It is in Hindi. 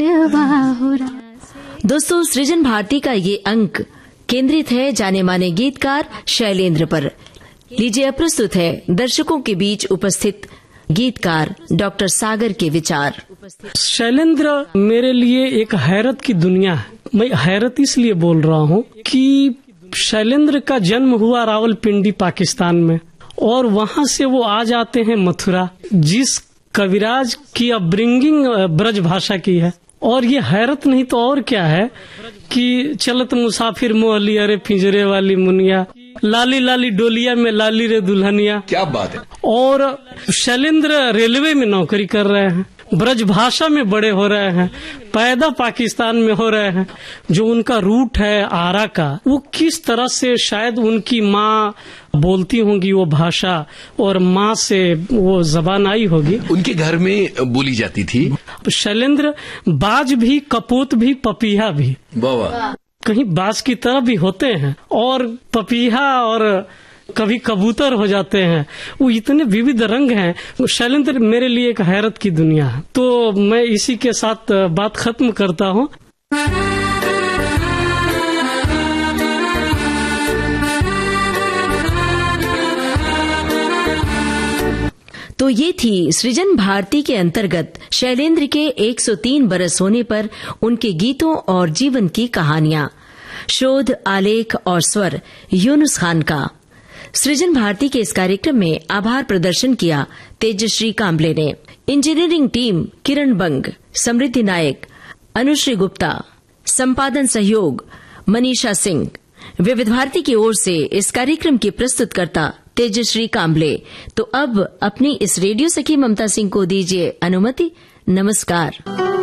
दोस्तों, सृजन भारती का ये अंक केंद्रित है जाने माने गीतकार शैलेंद्र पर। लीजिए, अब प्रस्तुत है दर्शकों के बीच उपस्थित गीतकार डॉक्टर सागर के विचार। शैलेंद्र मेरे लिए एक हैरत की दुनिया है। मैं हैरत इसलिए बोल रहा हूँ कि शैलेंद्र का जन्म हुआ रावलपिंडी पाकिस्तान में, और वहाँ से वो आ जाते हैं मथुरा, जिस कविराज की अपब्रिंगिंग ब्रज भाषा की है। और ये हैरत नहीं तो और क्या है कि चलत मुसाफिर मोहली अरे पिंजरे वाली मुनिया, लाली लाली डोलिया में लाली रे दुल्हनिया। क्या बात है। और शैलेंद्र रेलवे में नौकरी कर रहे हैं, ब्रज भाषा में बड़े हो रहे हैं, पैदा पाकिस्तान में हो रहे हैं। जो उनका रूट है आरा का, वो किस तरह से शायद उनकी माँ बोलती होंगी वो भाषा, और माँ से वो जबान आई होगी, उनके घर में बोली जाती थी। शैलेंद्र बाज भी, कपूत भी, पपीहा भी, वाह, कहीं बाज की तरह भी होते हैं और पपीहा और कभी कबूतर हो जाते हैं। वो इतने विविध रंग हैं। शैलेंद्र मेरे लिए एक हैरत की दुनिया है। तो मैं इसी के साथ बात खत्म करता हूँ। तो ये थी सृजन भारती के अंतर्गत शैलेंद्र के 103 बरस होने पर उनके गीतों और जीवन की कहानियां। शोध, आलेख और स्वर यूनुस खान का। सृजन भारती के इस कार्यक्रम में आभार प्रदर्शन किया तेजश्री काम्बले ने। इंजीनियरिंग टीम किरण बंग, समृद्धि नायक, अनुश्री गुप्ता, संपादन सहयोग मनीषा सिंह। विविध भारती की ओर से इस कार्यक्रम की प्रस्तुतकर्ता तेजश्री काम्बले। तो अब अपनी इस रेडियो सखी ममता सिंह को दीजिए अनुमति। नमस्कार।